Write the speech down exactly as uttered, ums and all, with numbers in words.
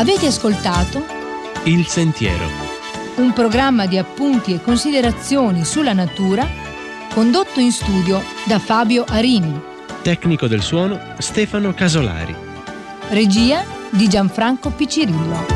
Avete ascoltato Il Sentiero, un programma di appunti e considerazioni sulla natura condotto in studio da Fabio Arini. tecnico del suono Stefano Casolari. Regia di Gianfranco Piccirillo.